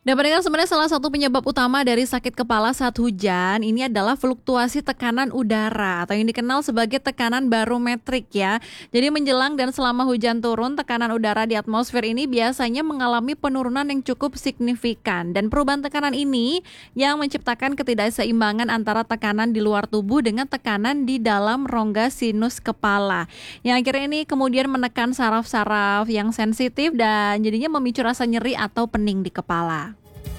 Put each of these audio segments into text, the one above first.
Dan pendengar, sebenarnya salah satu penyebab utama dari sakit kepala saat hujan ini adalah fluktuasi tekanan udara atau yang dikenal sebagai tekanan barometrik ya. Jadi menjelang dan selama hujan turun, tekanan udara di atmosfer ini biasanya mengalami penurunan yang cukup signifikan. Dan perubahan tekanan ini yang menciptakan ketidakseimbangan antara tekanan di luar tubuh dengan tekanan di dalam rongga sinus kepala. Yang akhirnya ini kemudian menekan saraf-saraf yang sensitif dan jadinya memicu rasa nyeri atau pening di kepala.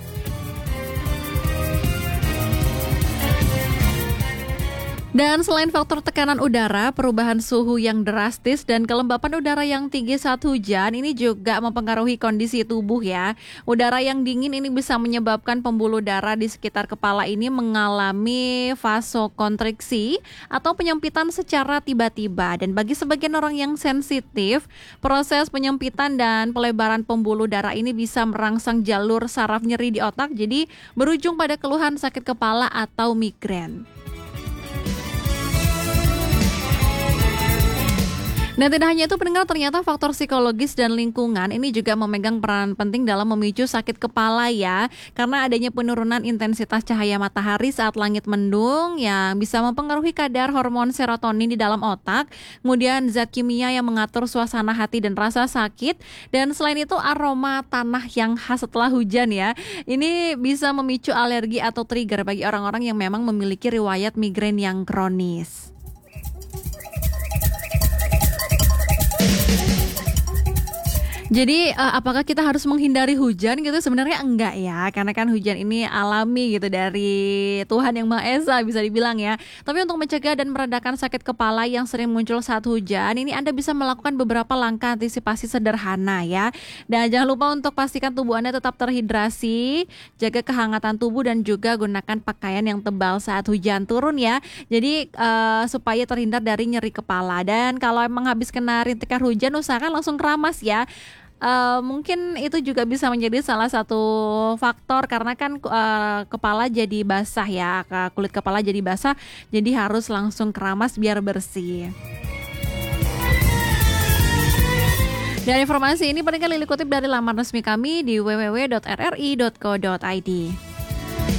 Dan selain faktor tekanan udara, perubahan suhu yang drastis dan kelembapan udara yang tinggi saat hujan ini juga mempengaruhi kondisi tubuh ya. Udara yang dingin ini bisa menyebabkan pembuluh darah di sekitar kepala ini mengalami vasokonstriksi atau penyempitan secara tiba-tiba. Dan bagi sebagian orang yang sensitif, proses penyempitan dan pelebaran pembuluh darah ini bisa merangsang jalur saraf nyeri di otak, jadi berujung pada keluhan sakit kepala atau migrain. Dan tidak hanya itu pendengar, ternyata faktor psikologis dan lingkungan ini juga memegang peran penting dalam memicu sakit kepala ya. Karena adanya penurunan intensitas cahaya matahari saat langit mendung yang bisa mempengaruhi kadar hormon serotonin di dalam otak. Kemudian zat kimia yang mengatur suasana hati dan rasa sakit. Dan selain itu aroma tanah yang khas setelah hujan ya. Ini bisa memicu alergi atau trigger bagi orang-orang yang memang memiliki riwayat migrain yang kronis. Jadi apakah kita harus menghindari hujan gitu? Sebenarnya enggak ya, karena kan hujan ini alami gitu dari Tuhan Yang Maha Esa bisa dibilang ya. Tapi untuk mencegah dan meredakan sakit kepala yang sering muncul saat hujan, ini Anda bisa melakukan beberapa langkah antisipasi sederhana ya. Dan jangan lupa untuk pastikan tubuh Anda tetap terhidrasi, jaga kehangatan tubuh dan juga gunakan pakaian yang tebal saat hujan turun ya. Jadi supaya terhindar dari nyeri kepala. Dan kalau emang habis kena rintikan hujan, usahakan langsung keramas ya. Mungkin itu juga bisa menjadi salah satu faktor karena kan kepala jadi basah ya, kulit kepala jadi basah, jadi harus langsung keramas biar bersih. Dan informasi ini pendengar kutip dari laman resmi kami di www.rri.co.id.